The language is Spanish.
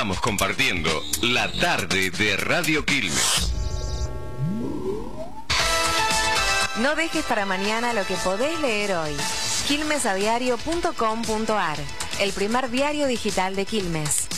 Estamos compartiendo la tarde de Radio Quilmes. No dejes para mañana lo que podés leer hoy. quilmesadiario.com.ar, el primer diario digital de Quilmes.